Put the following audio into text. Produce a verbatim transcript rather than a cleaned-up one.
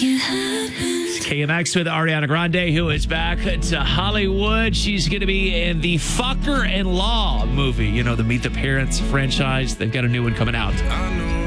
K M X with Ariana Grande, who is back to Hollywood. She's going to be in the Fucker-in-Law movie. You know, the Meet the Parents franchise. They've got a new one coming out.